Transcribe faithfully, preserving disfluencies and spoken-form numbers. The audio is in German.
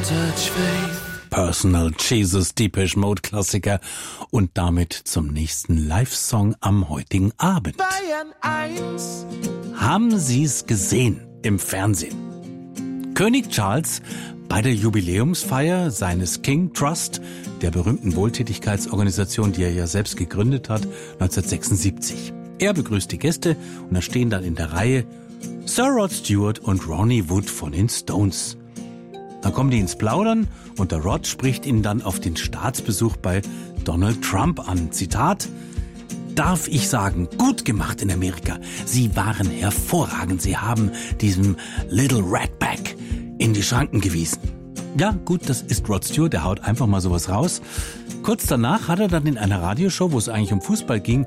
touch faith. Personal Jesus, Depeche Mode Klassiker und damit zum nächsten Live-Song am heutigen Abend. Bayern eins. Haben Sie es gesehen im Fernsehen? König Charles bei der Jubiläumsfeier seines King Trust, der berühmten Wohltätigkeitsorganisation, die er ja selbst gegründet hat, neunzehnhundertsechsundsiebzig. Er begrüßt die Gäste und da stehen dann in der Reihe Sir Rod Stewart und Ronnie Wood von den Stones. Dann kommen die ins Plaudern und der Rod spricht ihn dann auf den Staatsbesuch bei Donald Trump an. Zitat: Darf ich sagen, gut gemacht in Amerika. Sie waren hervorragend. Sie haben diesem Little Ratback in die Schranken gewiesen. Ja, gut, das ist Rod Stewart, der haut einfach mal sowas raus. Kurz danach hat er dann in einer Radioshow, wo es eigentlich um Fußball ging,